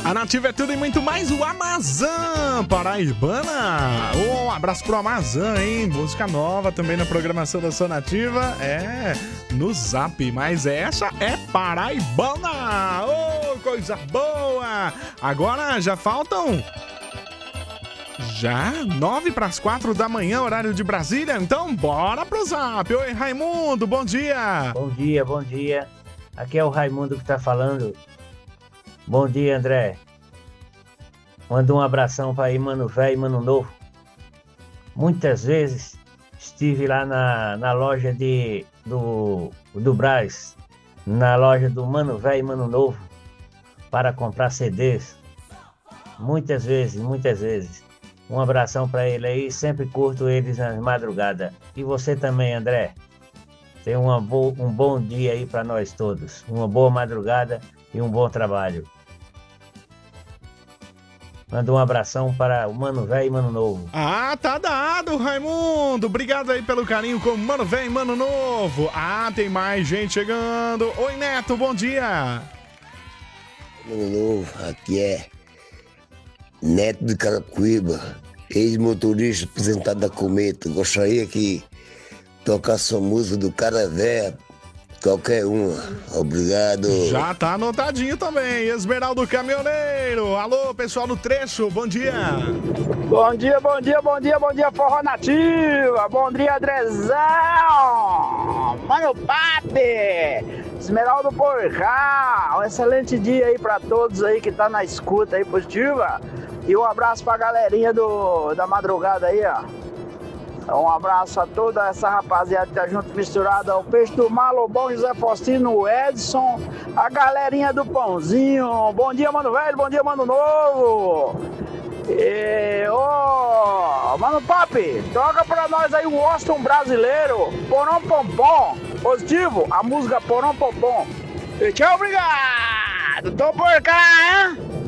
A Nativa é tudo e muito mais, o Amazã Paraibana. Um abraço pro Amazã, hein? Música nova também na programação da sua Nativa. No Zap, mas essa é paraibana. Oh, coisa boa! Agora já faltam... 9:04 da manhã, horário de Brasília. Então, bora pro Zap. Oi, Raimundo, bom dia. Bom dia. Aqui é o Raimundo que tá falando. Bom dia, André. Manda um abração para aí, Mano Velho e Mano Novo. Muitas vezes estive lá na loja do Brás, na loja do Mano Velho e Mano Novo, para comprar CDs. Muitas vezes. Um abração para ele aí, sempre curto eles nas madrugadas. E você também, André. Tenha um bom dia aí para nós todos. Uma boa madrugada e um bom trabalho. Manda um abração para o Mano Velho e Mano Novo. Tá dado, Raimundo. Obrigado aí pelo carinho com Mano Velho e Mano Novo. Tem mais gente chegando. Oi, Neto, bom dia. Mano Novo, aqui é Neto de Carapicuíba, ex-motorista aposentado da Cometa. Gostaria que tocasse a música do Cara Véia, qualquer uma. Obrigado. Já tá anotadinho também. Esmeraldo Caminhoneiro. Alô, pessoal do trecho, bom dia. Bom dia, Forró Nativa. Bom dia, Andrezão. Mano Papi. Esmeraldo Porcal. Um excelente dia aí pra todos aí que tá na escuta aí positiva. E um abraço pra galerinha da madrugada aí, ó. Um abraço a toda essa rapaziada que tá junto misturada, o Peixe do Malo, bom José Faustino, o Edson, a galerinha do Pãozinho. Bom dia, Mano Velho, bom dia, Mano Novo. Mano Papi, toca pra nós aí o Austin brasileiro, Porão Pompom, positivo, a música Porão Pompom. E tchau, obrigado, tô por cá, hein?